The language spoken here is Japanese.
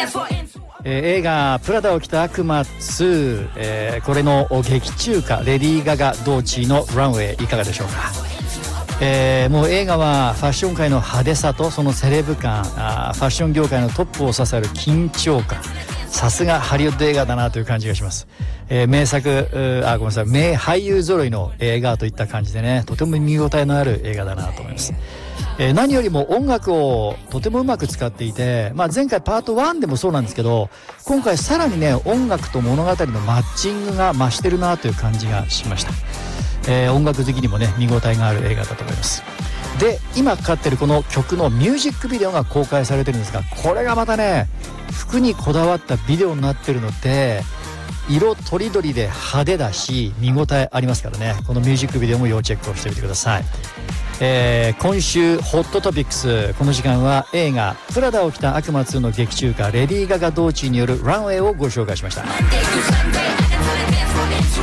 映画プラダを着た悪魔2、これの劇中歌レディー・ガガ道地のランウェイいかがでしょうか。もう映画はファッション界の派手さとそのセレブ感、ファッション業界のトップを支える緊張感、さすがハリウッド映画だなという感じがします。名作ごめんなさい名俳優揃いの映画といった感じでね、とても見応えのある映画だなと思います。何よりも音楽をとてもうまく使っていて、前回パート1でもそうなんですけど、今回さらにね音楽と物語のマッチングが増してるなという感じがしました。音楽好きにもね見応えがある映画だと思います。で今かかってるこの曲のミュージックビデオが公開されてるんですが、これがまたね服にこだわったビデオになってるので色とりどりで派手だし見応えありますからね、このミュージックビデオも要チェックをしてみてください。今週ホットトピックス、この時間は映画プラダを着た悪魔2の劇中歌レディー・ガガ道地によるランウェイをご紹介しました。